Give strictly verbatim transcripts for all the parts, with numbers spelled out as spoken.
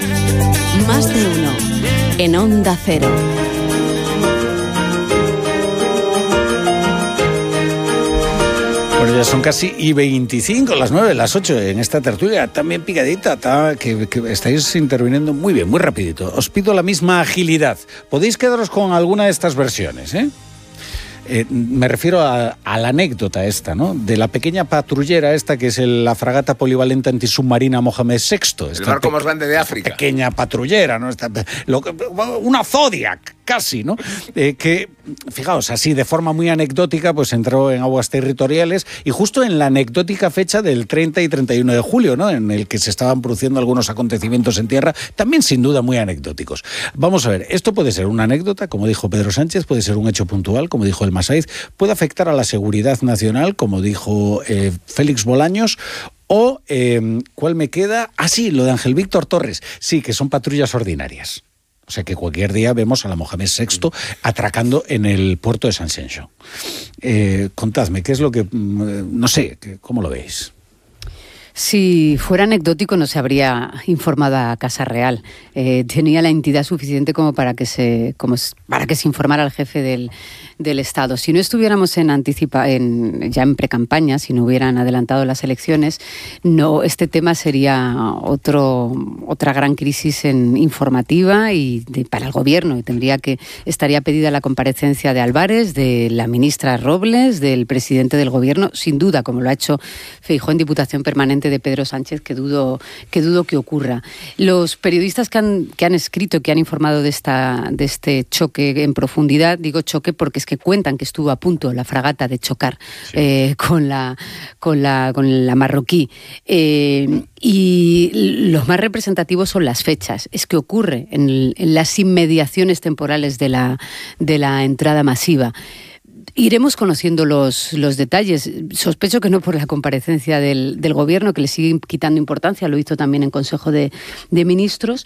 Más de uno en Onda Cero. Bueno, ya son casi y veinticinco, las nueve, las ocho en esta tertulia, también picadita, ta, que, que estáis interviniendo muy bien, muy rapidito. Os pido la misma agilidad. Podéis quedaros con alguna de estas versiones, ¿eh? Eh, me refiero a, a la anécdota esta, ¿no? De la pequeña patrullera esta que es el, la fragata polivalente antisubmarina Mohamed sexto. El barco más grande de África. Pequeña patrullera, ¿no? Esta, lo, una Zodiac, casi, ¿no? Eh, que, fijaos, así de forma muy anecdótica, pues entró en aguas territoriales y justo en la anecdótica fecha del treinta y treinta y uno de julio, ¿no? En el que se estaban produciendo algunos acontecimientos en tierra, también sin duda muy anecdóticos. Vamos a ver, esto puede ser una anécdota, como dijo Pedro Sánchez, puede ser un hecho puntual, como dijo el Masaiz, puede afectar a la seguridad nacional, como dijo eh, Félix Bolaños, o, eh, ¿cuál me queda? Ah, sí, lo de Ángel Víctor Torres. Sí, que son patrullas ordinarias. O sea que cualquier día vemos a la Mohamed sexto atracando en el puerto de San Xenxo. Eh, contadme, ¿qué es lo que...? No sé, ¿cómo lo veis? Si fuera anecdótico no se habría informado a Casa Real. Eh, tenía la entidad suficiente como para que se, como para que se informara al jefe del, del Estado. Si no estuviéramos en anticipa, en, ya en precampaña, si no hubieran adelantado las elecciones, no, este tema sería otro, otra gran crisis en, informativa y de, para el Gobierno. Y tendría que, estaría pedida la comparecencia de Álvarez, de la ministra Robles, del presidente del Gobierno, sin duda, como lo ha hecho Feijóo en Diputación Permanente de Pedro Sánchez, que dudo que dudo que ocurra. Los periodistas que han, que han escrito, que han informado de, esta, de este choque en profundidad, digo choque porque es que cuentan que estuvo a punto la fragata de chocar sí. eh, con, la, con, la, con la marroquí. Eh, y los más representativos son las fechas. Es que ocurre en, en las inmediaciones temporales de la, de la entrada masiva. Iremos conociendo los, los detalles. Sospecho que no por la comparecencia del, del Gobierno, que le sigue quitando importancia, lo hizo también en Consejo de, de Ministros,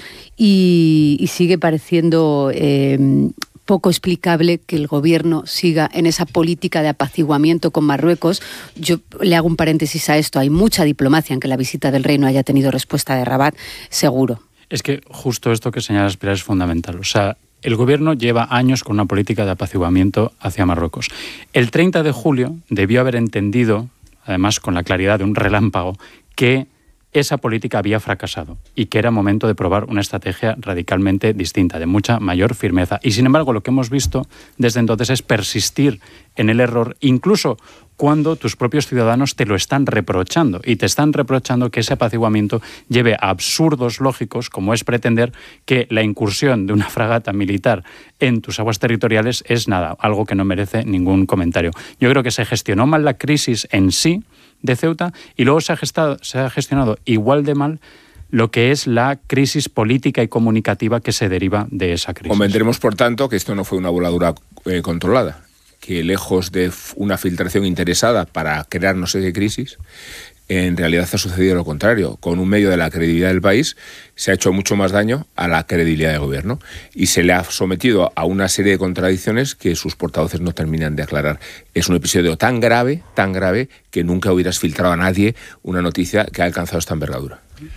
y, y sigue pareciendo eh, poco explicable que el Gobierno siga en esa política de apaciguamiento con Marruecos. Yo le hago un paréntesis a esto. Hay mucha diplomacia en que la visita del rey no haya tenido respuesta de Rabat, seguro. Es que justo esto que señalas, Pilar, es fundamental. O sea, el Gobierno lleva años con una política de apaciguamiento hacia Marruecos. El treinta de julio debió haber entendido, además con la claridad de un relámpago, que esa política había fracasado y que era momento de probar una estrategia radicalmente distinta, de mucha mayor firmeza. Y sin embargo, lo que hemos visto desde entonces es persistir en el error, incluso cuando tus propios ciudadanos te lo están reprochando y te están reprochando que ese apaciguamiento lleve a absurdos lógicos, como es pretender que la incursión de una fragata militar en tus aguas territoriales es nada, algo que no merece ningún comentario. Yo creo que se gestionó mal la crisis en sí de Ceuta y luego se ha, gestado, se ha gestionado igual de mal lo que es la crisis política y comunicativa que se deriva de esa crisis. Comentaremos, por tanto, que esto no fue una voladura eh, controlada, que lejos de una filtración interesada para crearnos esa crisis, en realidad ha sucedido lo contrario. Con un medio de la credibilidad del país se ha hecho mucho más daño a la credibilidad del Gobierno y se le ha sometido a una serie de contradicciones que sus portavoces no terminan de aclarar. Es un episodio tan grave, tan grave, que nunca hubieras filtrado a nadie una noticia que ha alcanzado esta envergadura.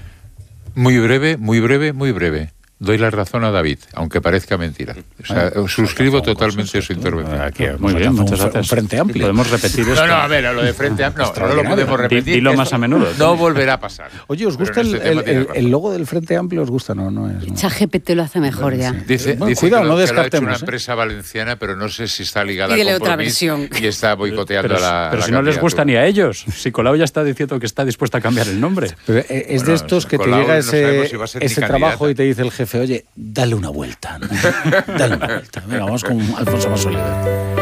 Muy breve, muy breve, muy breve. Doy la razón a David, aunque parezca mentira. O sea, ah, suscribo totalmente su intervención. Aquí, muy bien, muchas gracias. Frente Amplio. Podemos repetir esto. No, no, a ver, a lo de Frente Amplio, no, no lo podemos repetir. Dilo más a menudo. No volverá a pasar. Oye, ¿os gusta el, el, el, el logo del Frente Amplio? ¿Os gusta? No, no es. No. ChatGPT lo hace mejor ya. Dice, bueno, dice cuidado, que lo, no descartemos. Que lo ha hecho una ¿eh? empresa valenciana, pero no sé si está ligada y a otra versión. Y está boicoteando pero, la Pero la si no les gusta ni a ellos. Si Colau ya está diciendo que está dispuesta a cambiar el nombre. Pero es bueno, de estos que Colau te llega no ese, si ese ese trabajo y te dice el jefe, oye, dale una vuelta, ¿no? Dale una vuelta. Venga, vamos con Alfonso Masoliver.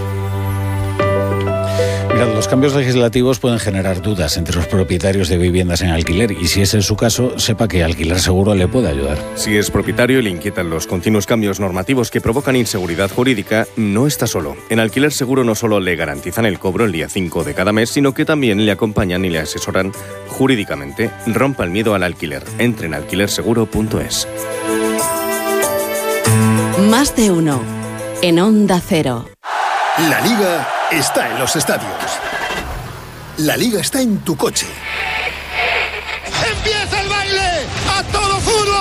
Mirad, los cambios legislativos pueden generar dudas entre los propietarios de viviendas en alquiler y si ese es su caso, sepa que Alquiler Seguro le puede ayudar. Si es propietario y le inquietan los continuos cambios normativos que provocan inseguridad jurídica, no está solo. En Alquiler Seguro no solo le garantizan el cobro el día cinco de cada mes, sino que también le acompañan y le asesoran jurídicamente. Rompa el miedo al alquiler. Entre en alquiler seguro punto es. Más de uno en Onda Cero. La Liga está en los estadios. La Liga está en tu coche,